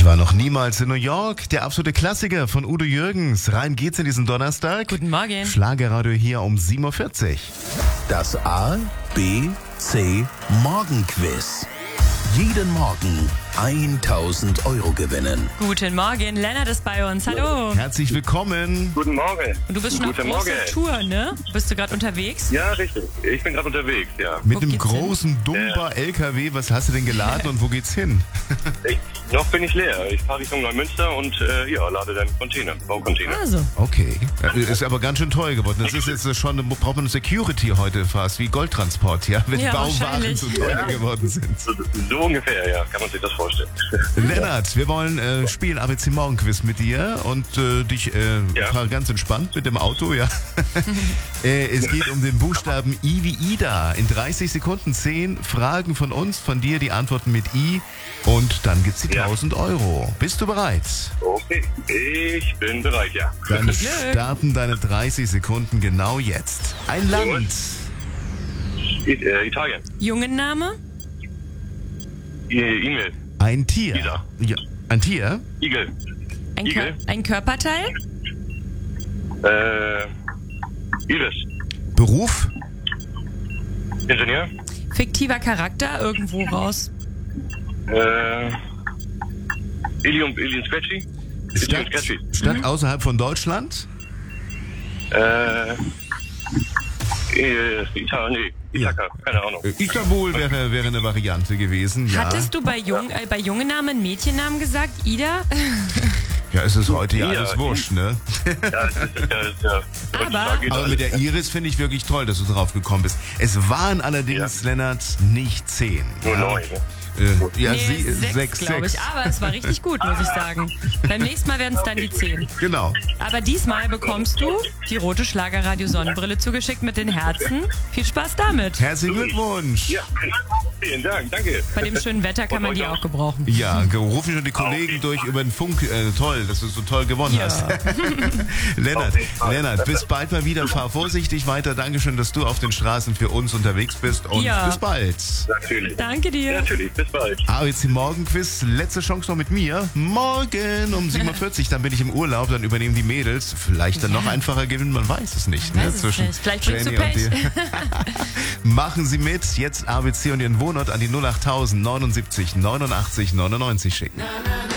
war noch niemals in New York. Der absolute Klassiker von Udo Jürgens. Rein geht's in diesen Donnerstag. Guten Morgen. Schlagerradio hier um 7.40 Uhr. Das A, B, C Morgenquiz. Jeden Morgen 1.000 Euro gewinnen. Guten Morgen. Lennart ist bei uns. Hallo. Herzlich willkommen. Guten Morgen. Und du bist schon auf Guten großer Morgen. Tour, ne? Bist du gerade unterwegs? Ja, richtig. Ich bin gerade unterwegs, ja. Mit Wo dem geht's großen Dumper LKW. Was hast du denn geladen und wo geht's hin? Noch bin ich leer. Ich fahre Richtung Neumünster und lade dann Container, Baucontainer. Also. Okay. Ist aber ganz schön teuer geworden. Das ist jetzt schon, braucht man Security heute fast, wie Goldtransport, ja? Wenn Ja, Bauwagen wahrscheinlich. so teuer geworden sind. So ungefähr, ja. Kann man sich das vorstellen. Lennart, wir wollen spielen ABC Morgenquiz mit dir und dich fragen ganz entspannt mit dem Auto, ja. Es geht um den Buchstaben I wie Ida. In 30 Sekunden 10 Fragen von uns, von dir die Antworten mit I und dann gibt's die 1.000 Euro. Bist du bereit? Okay, ich bin bereit, ja. Dann starten deine 30 Sekunden genau jetzt. Ein Land. Italien. Jungenname? E-Mail. Ein Tier. Ida. Ja, ein Tier. Igel. Igel. Ein Körperteil? Iris. Beruf. Ingenieur. Fiktiver Charakter? Irgendwo raus. Ilium Scratchy. Ilium Scratchy. Stadt außerhalb von Deutschland. Italien, Ithaka, keine Ahnung. Istanbul wäre eine Variante gewesen, ja. Hattest du bei jungen Namen Mädchennamen gesagt? Ida? Ja, es ist heute ja Ja, alles wurscht, ne? Ja, das ist ja. heutzutage geht Aber alles. mit der Iris finde ich wirklich toll, dass du drauf gekommen bist. Es waren allerdings, Lennart, nicht 10. Nur ja. 9, ne? Ja, Nee, 6, glaube ich. Aber es war richtig gut, muss ich sagen. Beim nächsten Mal werden es dann die 10. Genau. Aber diesmal bekommst du die rote Schlagerradio-Sonnenbrille zugeschickt mit den Herzen. Viel Spaß damit. Herzlichen Glückwunsch. Ja, vielen Dank, danke. Bei dem schönen Wetter kann man die auch gebrauchen. Ja, rufen schon die Kollegen durch über den Funk. Toll, dass du so toll gewonnen hast. Lennart, bis bald mal wieder. Fahr vorsichtig weiter. Dankeschön, dass du auf den Straßen für uns unterwegs bist. Und bis bald. Natürlich. Danke dir. Ja, natürlich, bis bald. ABC Morgenquiz, letzte Chance noch mit mir. Morgen um 7.40 Uhr, dann bin ich im Urlaub, dann übernehmen die Mädels. Vielleicht dann noch einfacher gewinnen, man weiß es nicht. Weiß es nicht. Vielleicht bringst du Jenny und Pech. dir. Machen Sie mit, jetzt ABC und Ihren Wohnort an die 08000 79 89 99 schicken.